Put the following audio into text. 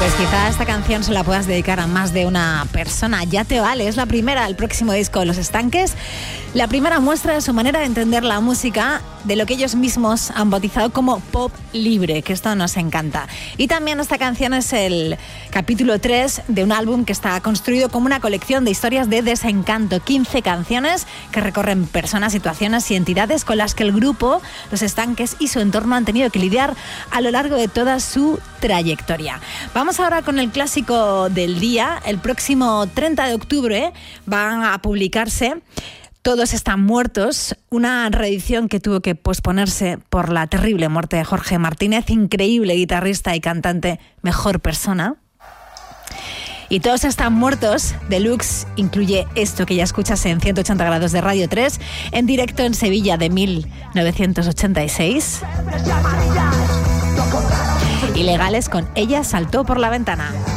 Pues quizá esta canción se la puedas dedicar a más de una persona. Ya te vale, es la primera del próximo disco de Los Estanques. La primera muestra de su manera de entender la música, de lo que ellos mismos han bautizado como pop libre, que esto nos encanta. Y también esta canción es el capítulo 3 de un álbum que está construido como una colección de historias de desencanto. 15 canciones que recorren personas, situaciones y entidades con las que el grupo, Los Estanques y su entorno han tenido que lidiar a lo largo de toda su trayectoria. Vamos ahora con el clásico del día. El próximo 30 de octubre van a publicarse Todos están muertos, una reedición que tuvo que posponerse por la terrible muerte de Jorge Martínez, increíble guitarrista y cantante, mejor persona. Y Todos están muertos, Deluxe, incluye esto que ya escuchas en 180 grados de Radio 3, en directo en Sevilla de 1986. Ilegales con Ella saltó por la ventana.